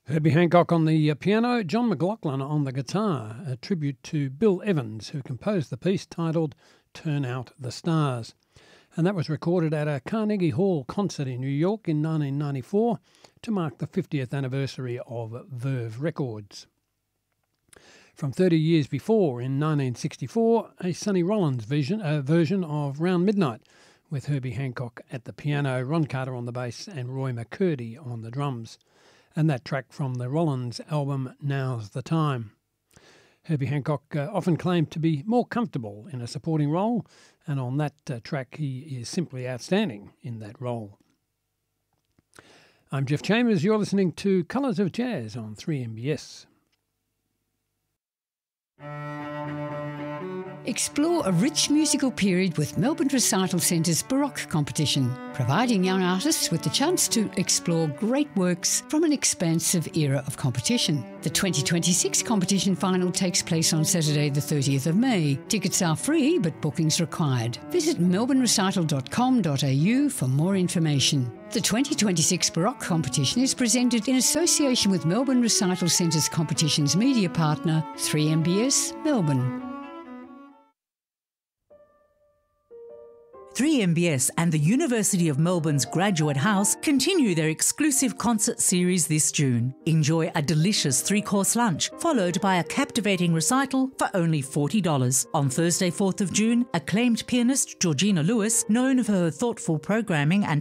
Herbie Hancock on the piano, John McLaughlin on the guitar, a tribute to Bill Evans, who composed the piece titled Turn Out the Stars. And that was recorded at a Carnegie Hall concert in New York in 1994 to mark the 50th anniversary of Verve Records. From 30 years before, in 1964, a Sonny Rollins version of Round Midnight, with Herbie Hancock at the piano, Ron Carter on the bass and Roy McCurdy on the drums. And that track from the Rollins album, Now's the Time. Herbie Hancock often claimed to be more comfortable in a supporting role, and on that track he is simply outstanding in that role. I'm Jeff Chambers, you're listening to Colours of Jazz on 3MBS. Explore a rich musical period with Melbourne Recital Centre's Baroque competition, providing young artists with the chance to explore great works from an expansive era of competition. The 2026 competition final takes place on Saturday the 30th of May. Tickets are free, but bookings required. Visit melbournerecital.com.au for more information. The 2026 Baroque competition is presented in association with Melbourne Recital Centre's competition's media partner, 3MBS Melbourne. 3MBS and the University of Melbourne's Graduate House continue their exclusive concert series this June. Enjoy a delicious 3-course lunch, followed by a captivating recital for only $40. On Thursday, 4th of June, acclaimed pianist Georgina Lewis, known for her thoughtful programming and